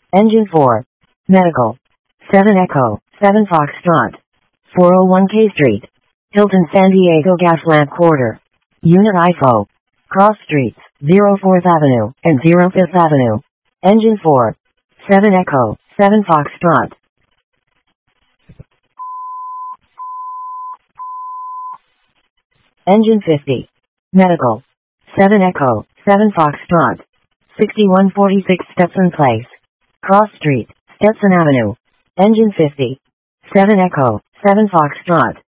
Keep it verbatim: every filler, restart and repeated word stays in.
Engine four. Medical. seven Echo, seven Foxtrot. four oh one K Street. Hilton San Diego Gaslamp Quarter. Unit I F O. Cross Streets, zero fourth Avenue and zero fifth Avenue. Engine four. seven Echo, seven Foxtrot. Engine fifty. Medical. seven Echo, seven Foxtrot. sixty-one forty-six Stetson Place. Cross Street, Stetson Avenue. Engine fifty. seven Echo, seven Foxtrot.